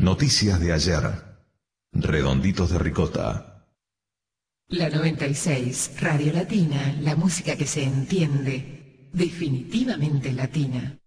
Noticias de ayer. Redonditos de ricota. La 96, Radio Latina, la música que se entiende, definitivamente latina.